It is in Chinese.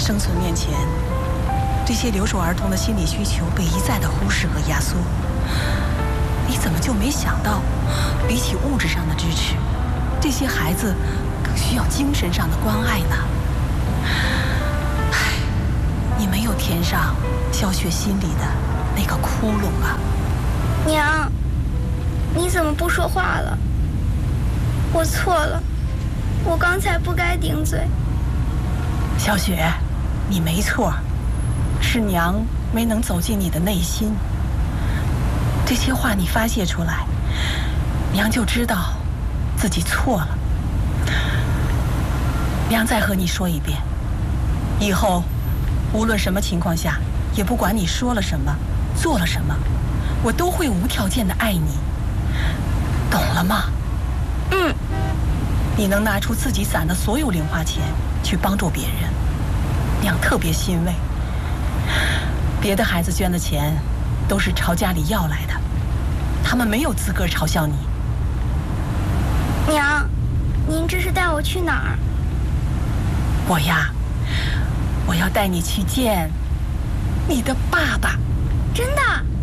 生存面前，这些留守儿童的心理需求被一再的忽视和压缩。你怎么就没想到，比起物质上的支持，这些孩子更需要精神上的关爱呢？唉，你没有填上小雪心里的那个窟窿啊！ 娘，你怎么不说话了？我错了，我刚才不该顶嘴。 小雪，你没错，是娘没能走进你的内心。这些话你发泄出来，娘就知道自己错了。娘再和你说一遍，以后无论什么情况下，也不管你说了什么，做了什么，我都会无条件的爱你，懂了吗？ 嗯。 你能拿出自己攒的所有零花钱去帮助别人，娘特别欣慰。别的孩子捐的钱都是朝家里要来的，他们没有资格嘲笑你。 娘，您这是带我去哪儿？ 我要带你去见你的爸爸。 真的？